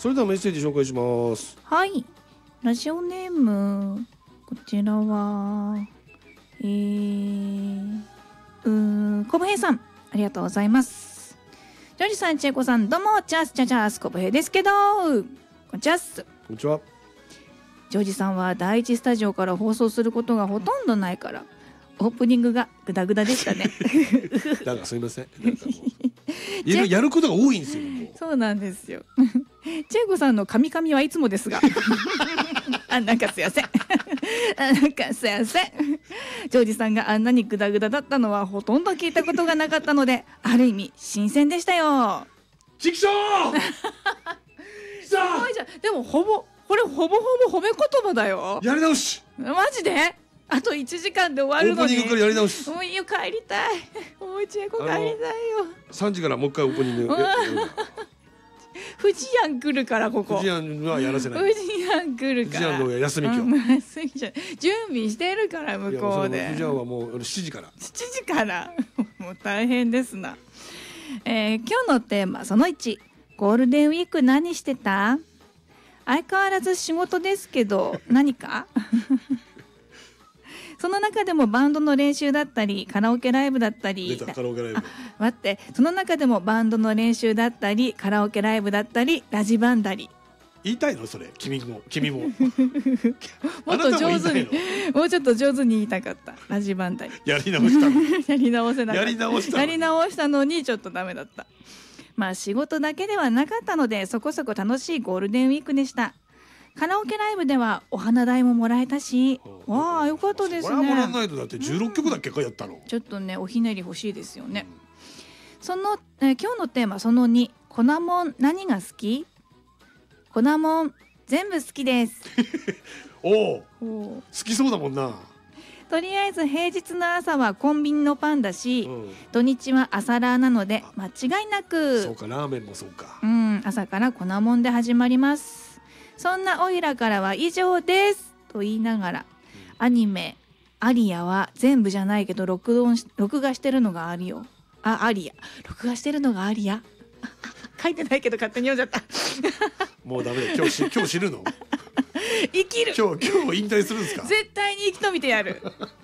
それではメッセージ紹介します。 はい、ラジオネームこちらはコブヘイさん、ありがとうございます。ジョージさん、チェコさん、どうもチャースチャチャース、コブヘイですけど、こんにちは。 こんにちは。 ジョージさんは第一スタジオから放送することがほとんどないからオープニングがグダグダでしたね。 なんかすいません。なんかもうやることが多いんですよ。 そうなんですよ。チェコさんのカミカミはいつもですが、なんかすいません。なんかすいません。ジョージさんがあんなにグダグダだったのはほとんど聞いたことがなかったので、ある意味新鮮でしたよ。 チキショー。 すごいじゃん。でもこれほぼ褒め言葉だよ。 やり直し。 マジで？あと1時間で終わるのに。 オープニングからやり直し。 もういいよ、帰りたい。もうチェコ帰りたいよ。 3時からもう一回オープニング。 富士庵来るからここ。 富士庵はやらせない。 富士庵来るから。 富士庵の休み今日。 休みじゃ準備してるから向こうで。 富士庵はもう7時から。 7時から。もう大変ですな。今日のテーマその1、ゴールデンウィーク何してた？相変わらず仕事ですけど何か？その中でもバンドの練習だったりカラオケライブだったり、 カラオケライブ。 待って、その中でもバンドの練習だったりカラオケライブだったりラジバンダリ。 言いたいのそれ？君ももっと上手に、もうちょっと上手に言いたかった。ラジバンダリやり直したの。 やり直せなかった。 やり直したのにちょっとダメだった。まあ仕事だけではなかったのでそこそこ楽しいゴールデンウィークでした。カラオケライブではお花代ももらえたし、わあよかったですね。 これはもらわないと。だって16曲だっけかやったの。 ちょっとねおひねり欲しいですよね。その、今日のテーマその2、粉もん何が好き？粉もん全部好きです。 お好きそうだもんな。 とりあえず平日の朝はコンビニのパンだし、土日は朝ラーなので間違いなく。 そうか、ラーメンもそうか。 朝から粉もんで始まります。そんなオイラからは以上ですと言いながら、アニメアリアは全部じゃないけど録画してるのがあるよ。アリア録画してるのがアリア。書いてないけど勝手に読んじゃった。 もうダメだ。今日死ぬの？ 生きる。 今日引退するんですか？ 絶対に生き延びてやる。